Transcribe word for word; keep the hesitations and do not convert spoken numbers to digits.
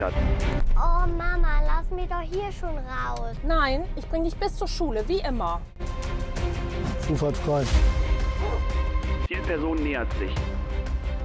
hat. Oh Mama, lass mich doch hier schon raus. Nein, ich bringe dich bis zur Schule, wie immer. Zufahrt frei. Zielperson nähert sich.